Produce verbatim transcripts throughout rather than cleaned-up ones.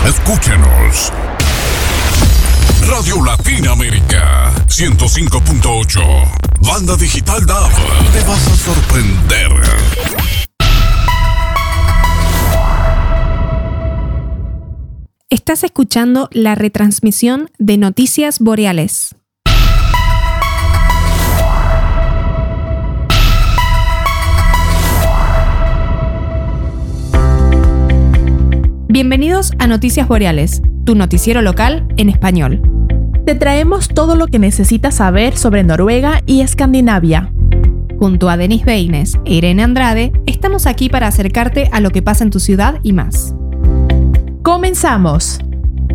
Escúchanos. Radio Latinoamérica ciento cinco punto ocho. Banda Digital D A B. Te vas a sorprender. Estás escuchando la retransmisión de Noticias Boreales. Bienvenidos a Noticias Boreales, tu noticiero local en español. Te traemos todo lo que necesitas saber sobre Noruega y Escandinavia. Junto a Denis Beines e Irene Andrade, estamos aquí para acercarte a lo que pasa en tu ciudad y más. ¡Comenzamos!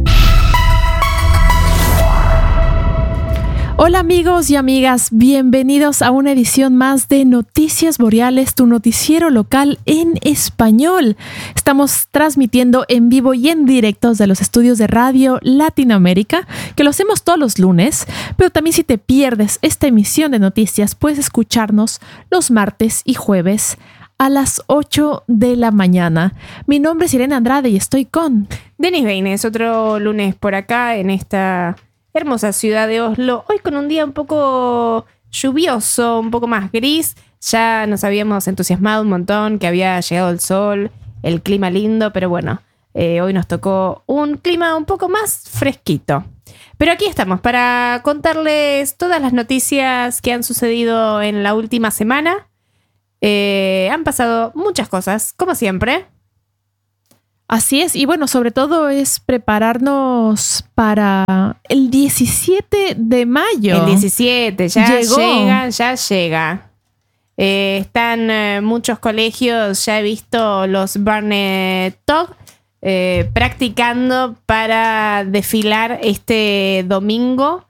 Hola amigos y amigas, bienvenidos a una edición más de Noticias Boreales, tu noticiero local en español. Estamos transmitiendo en vivo y en directo desde los estudios de Radio Latinoamérica, que lo hacemos todos los lunes, pero también si te pierdes esta emisión de noticias, puedes escucharnos los martes y jueves a las ocho de la mañana. Mi nombre es Irene Andrade y estoy con Denis Beines, otro lunes por acá en esta hermosa ciudad de Oslo, hoy con un día un poco lluvioso, un poco más gris. Ya nos habíamos entusiasmado un montón que había llegado el sol, el clima lindo, pero bueno, eh, hoy nos tocó un clima un poco más fresquito. Pero aquí estamos para contarles todas las noticias que han sucedido en la última semana. Eh, han pasado muchas cosas, como siempre. Así es, y bueno, sobre todo es prepararnos para el diecisiete de mayo. El diecisiete, ya Llegó. llega, ya llega. Eh, están eh, muchos colegios, ya he visto los Barnetog eh, practicando para desfilar este domingo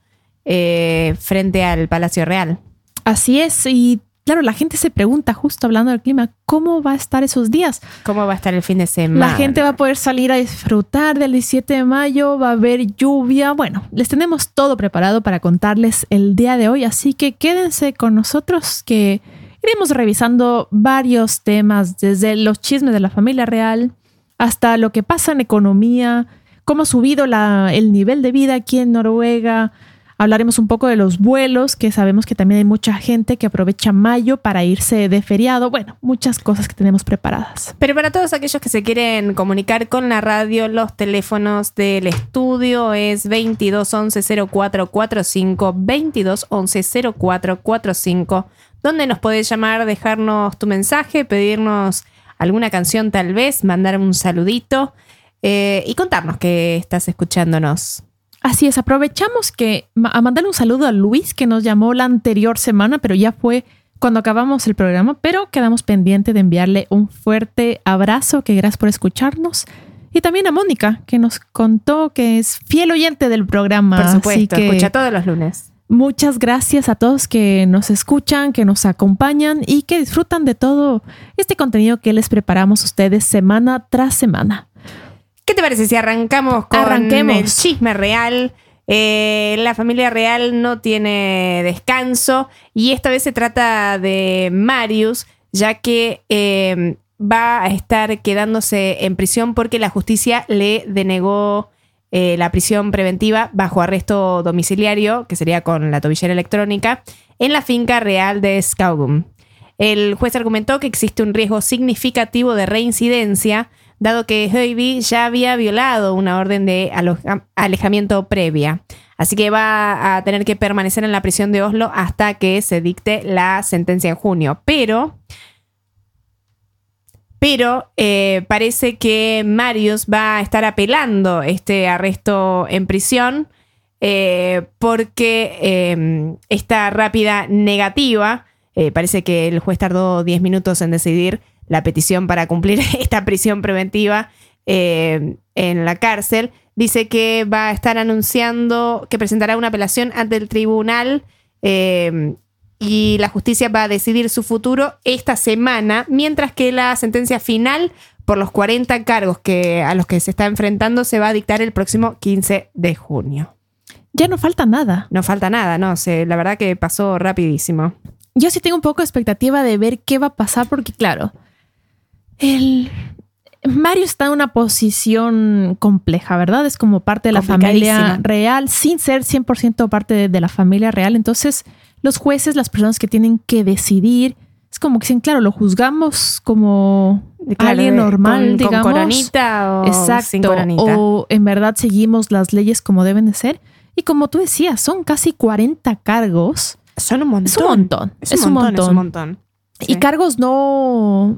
eh, frente al Palacio Real. Así es, y claro, la gente se pregunta, justo hablando del clima, ¿cómo va a estar esos días? ¿Cómo va a estar el fin de semana? La gente va a poder salir a disfrutar del diecisiete de mayo, va a haber lluvia. Bueno, les tenemos todo preparado para contarles el día de hoy, así que quédense con nosotros que iremos revisando varios temas, desde los chismes de la familia real hasta lo que pasa en economía, cómo ha subido la, el nivel de vida aquí en Noruega. Hablaremos un poco de los vuelos, que sabemos que también hay mucha gente que aprovecha mayo para irse de feriado. Bueno, muchas cosas que tenemos preparadas. Pero para todos aquellos que se quieren comunicar con la radio, los teléfonos del estudio es veintidós once cero cuatro cuarenta y cinco, veintidós once cero cuatro cuarenta y cinco, donde nos podés llamar, dejarnos tu mensaje, pedirnos alguna canción tal vez, mandar un saludito eh, y contarnos que estás escuchándonos. Así es, aprovechamos que a mandarle un saludo a Luis, que nos llamó la anterior semana, pero ya fue cuando acabamos el programa, pero quedamos pendientes de enviarle un fuerte abrazo, que gracias por escucharnos. Y también a Mónica, que nos contó que es fiel oyente del programa. Por supuesto, así que escucha todos los lunes. Muchas gracias a todos que nos escuchan, que nos acompañan y que disfrutan de todo este contenido que les preparamos a ustedes semana tras semana. ¿Qué te parece si arrancamos con Arranquemos. el chisme real? Eh, la familia real no tiene descanso y esta vez se trata de Marius, ya que eh, va a estar quedándose en prisión porque la justicia le denegó eh, la prisión preventiva bajo arresto domiciliario, que sería con la tobillera electrónica, en la finca real de Skaugum. El juez argumentó que existe un riesgo significativo de reincidencia, dado que Høiby ya había violado una orden de aloja- alejamiento previa. Así que va a tener que permanecer en la prisión de Oslo hasta que se dicte la sentencia en junio. Pero, pero eh, parece que Marius va a estar apelando este arresto en prisión eh, porque eh, esta rápida negativa, eh, parece que el juez tardó diez minutos en decidir la petición para cumplir esta prisión preventiva eh, en la cárcel. Dice que va a estar anunciando que presentará una apelación ante el tribunal eh, y la justicia va a decidir su futuro esta semana, mientras que la sentencia final por los cuarenta cargos que, a los que se está enfrentando se va a dictar el próximo quince de junio. Ya no falta nada. No falta nada, no sé, la verdad que pasó rapidísimo. Yo sí tengo un poco de expectativa de ver qué va a pasar porque, claro, el, Mario está en una posición compleja, ¿verdad? Es como parte de la familia real, sin ser cien por ciento parte de, de la familia real. Entonces, los jueces, las personas que tienen que decidir, es como que dicen, claro, lo juzgamos como claro, alguien normal, con, digamos. Con coronita o exacto, sin coronita. O en verdad seguimos las leyes como deben de ser. Y como tú decías, son casi cuarenta cargos. Son un montón. Es un montón. Es un, es un montón, montón. Es un montón. Sí. Y cargos no...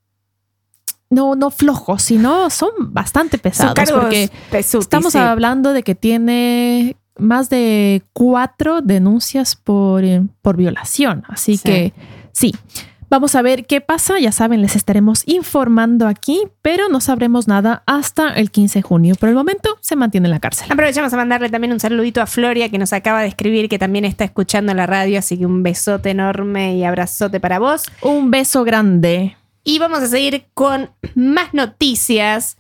No, no flojos, sino son bastante pesados. Son cargos porque pesutis, estamos sí. hablando de que tiene más de cuatro denuncias por, por violación. Así sí. que sí, vamos a ver qué pasa. Ya saben, les estaremos informando aquí, pero no sabremos nada hasta el quince de junio. Por el momento se mantiene en la cárcel. Aprovechamos a mandarle también un saludito a Floria, que nos acaba de escribir que también está escuchando la radio. Así que un besote enorme y abrazote para vos. Un beso grande. Y vamos a seguir con más noticias.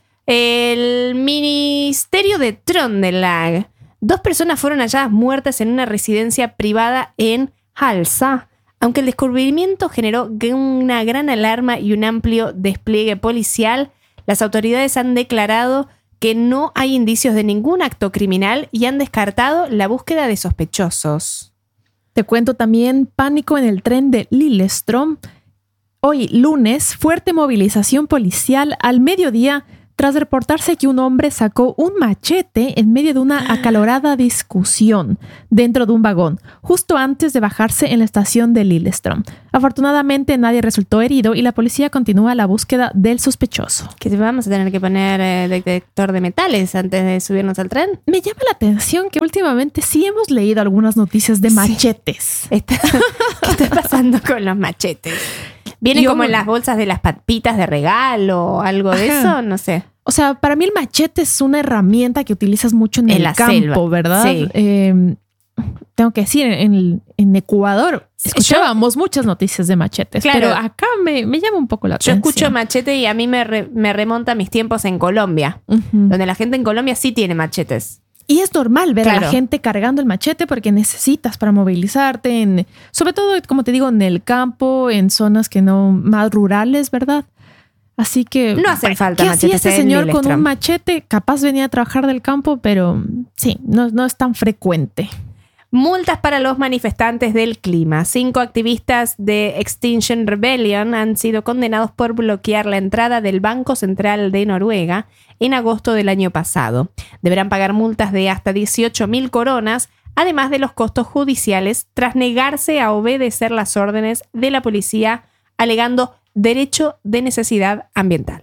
El Ministerio de Trøndelag. Dos personas fueron halladas muertas en una residencia privada en Halsa. Aunque el descubrimiento generó una gran alarma y un amplio despliegue policial, las autoridades han declarado que no hay indicios de ningún acto criminal y han descartado la búsqueda de sospechosos. Te cuento también pánico en el tren de Lillestrøm. Hoy, lunes, fuerte movilización policial al mediodía tras reportarse que un hombre sacó un machete en medio de una acalorada discusión dentro de un vagón, justo antes de bajarse en la estación de Lillestrøm. Afortunadamente, nadie resultó herido y la policía continúa la búsqueda del sospechoso. ¿Que vamos a tener que poner eh, detector de metales antes de subirnos al tren? Me llama la atención que últimamente sí hemos leído algunas noticias de machetes. Sí. Está, ¿qué está pasando con los machetes? ¿Vienen Yo, como en las bolsas de las papitas de regalo o algo de ajá. eso? No sé. O sea, para mí el machete es una herramienta que utilizas mucho en, en el la campo, selva. ¿Verdad? Sí. Eh, tengo que decir, en, en Ecuador escuchábamos Yo, muchas noticias de machetes, claro, pero acá me, me llama un poco la atención. Yo escucho machete y a mí me, re, me remonta a mis tiempos en Colombia, uh-huh. donde la gente en Colombia sí tiene machetes. Y es normal ver claro. a la gente cargando el machete porque necesitas para movilizarte, en, sobre todo, como te digo, en el campo, en zonas que no más rurales, ¿verdad? Así que... No hace falta ¿qué machetes. hacía este señor con un machete? Capaz venía a trabajar del campo, pero sí, no, no es tan frecuente. Multas para los manifestantes del clima. Cinco activistas de Extinction Rebellion han sido condenados por bloquear la entrada del Banco Central de Noruega en agosto del año pasado. Deberán pagar multas de hasta dieciocho mil coronas, además de los costos judiciales, tras negarse a obedecer las órdenes de la policía, alegando derecho de necesidad ambiental.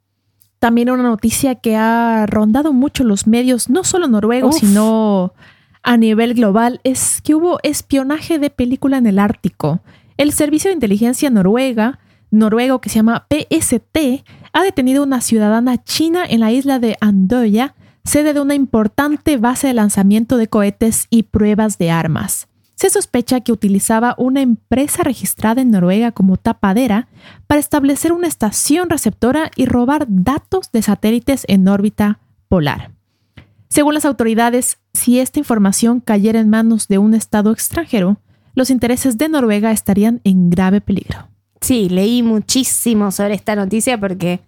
También una noticia que ha rondado mucho los medios, no solo noruegos, Uf. sino a nivel global, es que hubo espionaje de película en el Ártico. El Servicio de Inteligencia Noruega, noruego que se llama P S T, ha detenido a una ciudadana china en la isla de Andøya, sede de una importante base de lanzamiento de cohetes y pruebas de armas. Se sospecha que utilizaba una empresa registrada en Noruega como tapadera para establecer una estación receptora y robar datos de satélites en órbita polar. Según las autoridades, si esta información cayera en manos de un estado extranjero, los intereses de Noruega estarían en grave peligro. Sí, leí muchísimo sobre esta noticia porque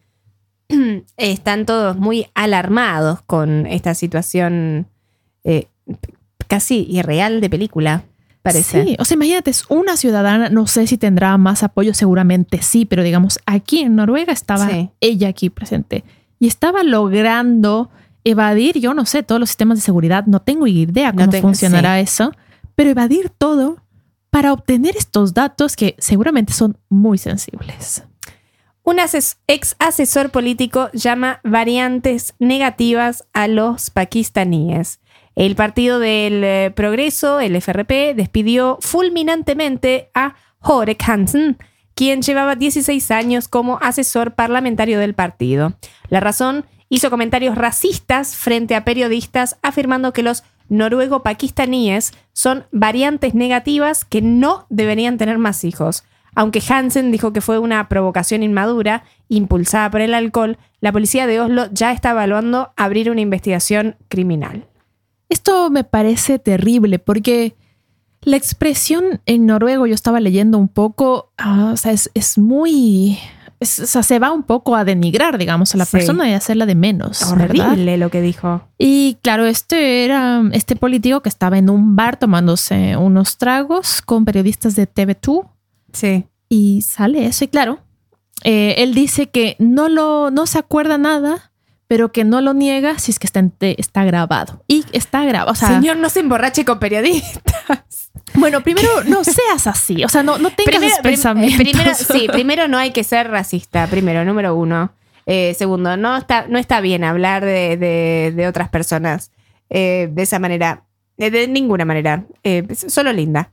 están todos muy alarmados con esta situación eh, casi irreal de película, parece. Sí, o sea, imagínate, es una ciudadana, no sé si tendrá más apoyo, seguramente sí, pero digamos, aquí en Noruega estaba sí. ella aquí presente y estaba logrando evadir, yo no sé, todos los sistemas de seguridad, no tengo idea cómo no tengo, funcionará sí. eso, pero evadir todo para obtener estos datos que seguramente son muy sensibles. Un ases- ex asesor político llama variantes negativas a los pakistaníes. El Partido del eh, Progreso, el F R P, despidió fulminantemente a Jorek Hansen, quien llevaba dieciséis años como asesor parlamentario del partido. La razón: hizo comentarios racistas frente a periodistas afirmando que los noruego-pakistaníes son variantes negativas que no deberían tener más hijos. Aunque Hansen dijo que fue una provocación inmadura, impulsada por el alcohol, la policía de Oslo ya está evaluando abrir una investigación criminal. Esto me parece terrible porque la expresión en noruego, yo estaba leyendo un poco, uh, o sea, es, es muy... es, o sea, se va un poco a denigrar, digamos, a la Sí. persona y hacerla de menos. Horrible ¿verdad? lo que dijo. Y claro, este era este político que estaba en un bar tomándose unos tragos con periodistas de T V dos Sí. y sale eso. Y claro, eh, él dice que no, lo, no se acuerda nada, pero que no lo niega si es que está, en- está grabado. Y está grabado. O sea, Señor, no se emborrache con periodistas. bueno, primero no seas así. O sea, no, no tengas Primero, esos prim- pensamientos. primero, sí, primero no hay que ser racista, primero, número uno. Eh, segundo, no está, no está bien hablar de, de- de otras personas eh, de esa manera, de, de ninguna manera, eh, solo linda.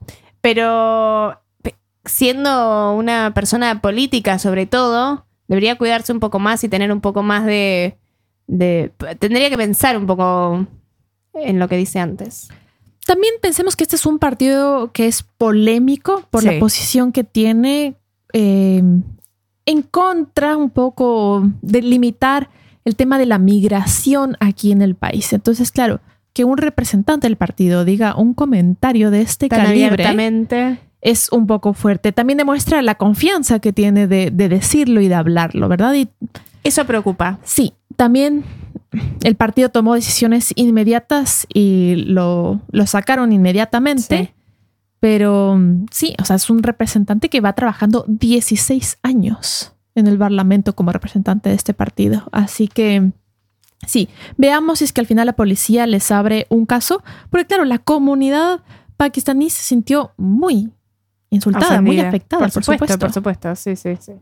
Pero pe- siendo una persona política sobre todo, debería cuidarse un poco más y tener un poco más de... de tendría que pensar un poco en lo que dice antes. También pensemos que este es un partido que es polémico por Sí. la posición que tiene eh, en contra un poco de limitar el tema de la migración aquí en el país. Entonces, claro, que un representante del partido diga un comentario de este Tan calibre abiertamente. es un poco fuerte. También demuestra la confianza que tiene de, de decirlo y de hablarlo, ¿verdad? Y Eso preocupa. sí, también el partido tomó decisiones inmediatas y lo, lo sacaron inmediatamente. Sí. Pero mm, sí, o sea, es un representante que va trabajando dieciséis años en el Parlamento como representante de este partido. Así que sí, veamos si es que al final la policía les abre un caso. Porque claro, la comunidad pakistaní se sintió muy insultada, muy Ofendida. afectada, por, supuesto. Por supuesto, sí, sí, sí.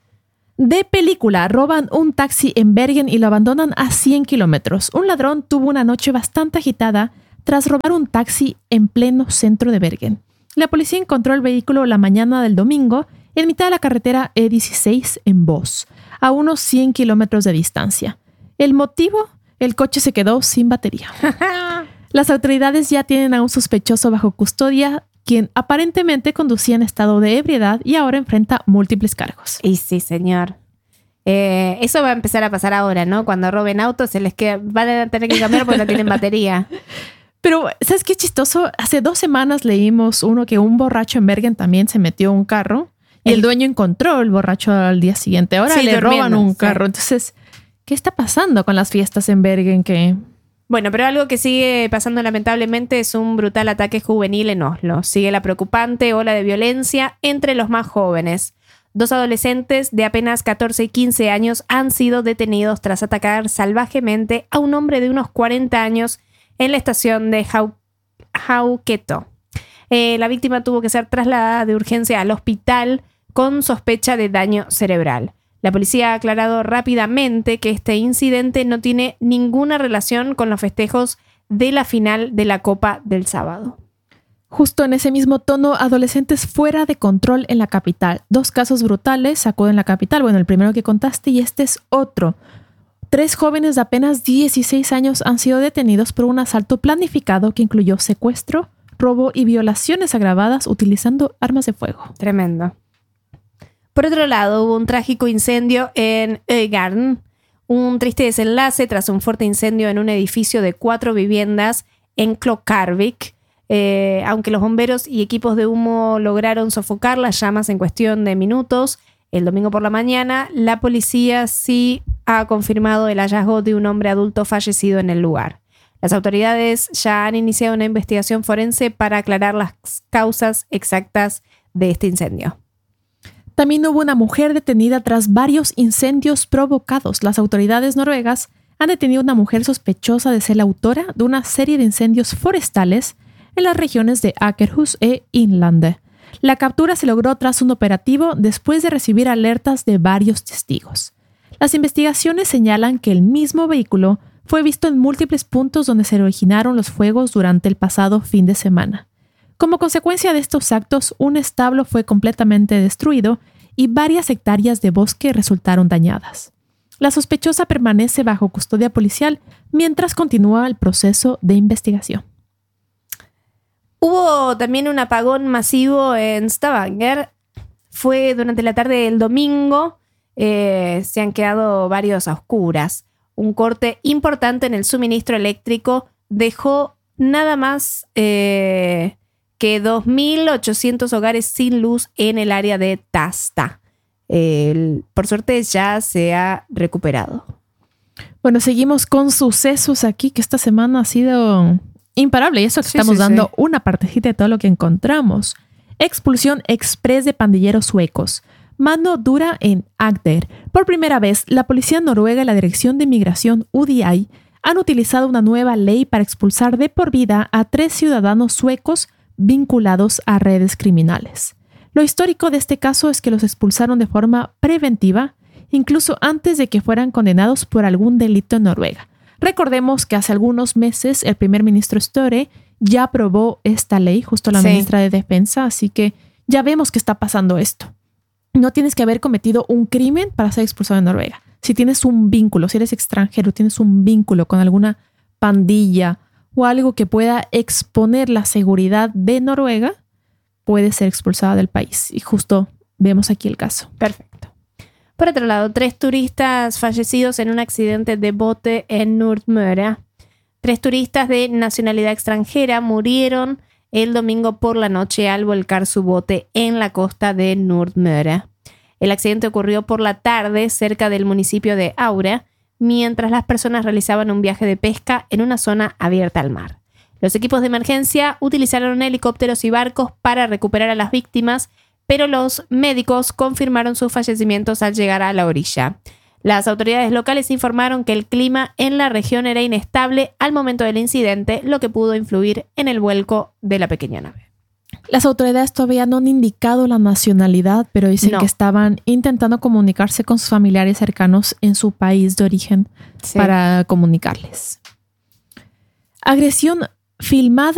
De película, roban un taxi en Bergen y lo abandonan a cien kilómetros. Un ladrón tuvo una noche bastante agitada tras robar un taxi en pleno centro de Bergen. La policía encontró el vehículo la mañana del domingo en mitad de la carretera E dieciséis en Voss, a unos cien kilómetros de distancia. ¿El motivo? El coche se quedó sin batería. Las autoridades ya tienen a un sospechoso bajo custodia, quien aparentemente conducía en estado de ebriedad y ahora enfrenta múltiples cargos. Y sí, señor. Eh, eso va a empezar a pasar ahora, ¿no? Cuando roben autos, se les queda, van a tener que cambiar porque no tienen batería. Pero, ¿sabes qué chistoso? Hace dos semanas leímos uno que un borracho en Bergen también se metió a un carro y el, El- dueño encontró el borracho al día siguiente. Ahora Sí, le roban durmiendo, un sí. carro. Entonces, ¿qué está pasando con las fiestas en Bergen? Que Bueno, pero algo que sigue pasando lamentablemente es un brutal ataque juvenil en Oslo. Sigue la preocupante ola de violencia entre los más jóvenes. Dos adolescentes de apenas catorce y quince años han sido detenidos tras atacar salvajemente a un hombre de unos cuarenta años en la estación de Hau- Hauketo. Eh, la víctima tuvo que ser trasladada de urgencia al hospital con sospecha de daño cerebral. La policía ha aclarado rápidamente que este incidente no tiene ninguna relación con los festejos de la final de la Copa del sábado. justo en ese mismo tono, adolescentes fuera de control en la capital. Dos casos brutales sacuden en la capital. Bueno, el primero que contaste y este es otro. Tres jóvenes de apenas dieciséis años han sido detenidos por un asalto planificado que incluyó secuestro, robo y violaciones agravadas utilizando armas de fuego. Tremendo. Por otro lado, hubo un trágico incendio en Øygarden. Un triste desenlace tras un fuerte incendio en un edificio de cuatro viviendas en Klokkarvik. Eh, aunque los bomberos y equipos de humo lograron sofocar las llamas en cuestión de minutos, el domingo por la mañana, la policía sí ha confirmado el hallazgo de un hombre adulto fallecido en el lugar. Las autoridades ya han iniciado una investigación forense para aclarar las causas exactas de este incendio. También hubo una mujer detenida tras varios incendios provocados. Las autoridades noruegas han detenido a una mujer sospechosa de ser la autora de una serie de incendios forestales en las regiones de Akerhus e Innlandet. La captura se logró tras un operativo después de recibir alertas de varios testigos. Las investigaciones señalan que el mismo vehículo fue visto en múltiples puntos donde se originaron los fuegos durante el pasado fin de semana. Como consecuencia de estos actos, un establo fue completamente destruido y varias hectáreas de bosque resultaron dañadas. La sospechosa permanece bajo custodia policial mientras continúa el proceso de investigación. Hubo también un apagón masivo en Stavanger. Fue durante la tarde del domingo. Eh, se han quedado varios a oscuras. Un corte importante en el suministro eléctrico dejó nada más eh, que dos mil ochocientos hogares sin luz en el área de Tasta. eh, por suerte ya se ha recuperado. Bueno, seguimos con sucesos aquí, que esta semana ha sido imparable. Y eso que Sí, estamos sí, dando sí. una partecita de todo lo que encontramos. Expulsión express de pandilleros suecos. Mano dura en Agder. Por primera vez, la policía noruega y la Dirección de Inmigración U D I han utilizado una nueva ley para expulsar de por vida a tres ciudadanos suecos vinculados a redes criminales. Lo histórico de este caso es que los expulsaron de forma preventiva, incluso antes de que fueran condenados por algún delito en Noruega. Recordemos que hace algunos meses el primer ministro Støre ya aprobó esta ley, justo la Sí. ministra de Defensa, así que ya vemos que está pasando esto. No tienes que haber cometido un crimen para ser expulsado de Noruega. Si tienes un vínculo, si eres extranjero, tienes un vínculo con alguna pandilla o algo que pueda exponer la seguridad de Noruega, puedes ser expulsada del país. Y justo vemos aquí el caso. Perfecto. Por otro lado, tres turistas fallecidos en un accidente de bote en Nordmøre. Tres turistas de nacionalidad extranjera murieron el domingo por la noche al volcar su bote en la costa de Nordmøre. El accidente ocurrió por la tarde cerca del municipio de Aure, mientras las personas realizaban un viaje de pesca en una zona abierta al mar. Los equipos de emergencia utilizaron helicópteros y barcos para recuperar a las víctimas, pero los médicos confirmaron sus fallecimientos al llegar a la orilla. Las autoridades locales informaron que el clima en la región era inestable al momento del incidente, lo que pudo influir en el vuelco de la pequeña nave. Las autoridades todavía no han indicado la nacionalidad, pero dicen No. que estaban intentando comunicarse con sus familiares cercanos en su país de origen Sí. para comunicarles. Agresión filmada